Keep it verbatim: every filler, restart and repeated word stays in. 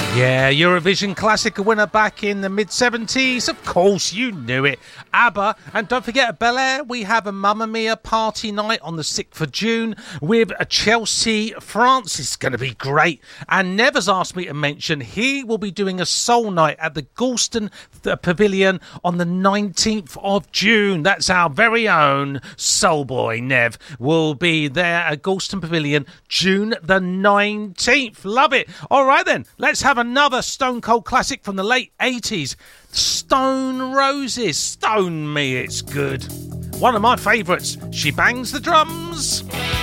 Yeah, Eurovision Classic winner back in the mid-seventies. Of course, you knew it. ABBA. And don't forget, at Bel Air, we have a Mamma Mia party night on the sixth of June with a Chelsea, France. It's going to be great. And Never's asked me to mention he will be doing a soul night at the Galston Pavilion on the nineteenth of June. That's our very own soul boy, Nev, will be there at Galston Pavilion June the nineteenth. Love it. All right, then. Let's have another Stone Cold classic from the late eighties. Stone Roses. Stone me, it's good. One of my favourites. She bangs the drums.